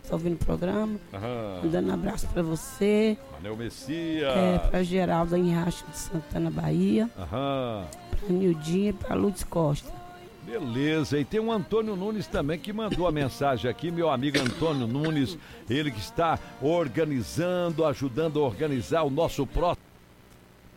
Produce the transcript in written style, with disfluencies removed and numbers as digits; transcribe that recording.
tá ouvindo o programa. Aham. Mandando um abraço pra você. Anel Messias. Pra Geraldo em Riacho de Santana, Bahia. Aham. Pra Nildinha e pra Lourdes Costa. Beleza, e tem um Antônio Nunes também que mandou a mensagem aqui, meu amigo Antônio Nunes, ele que está organizando, ajudando a organizar o nosso próximo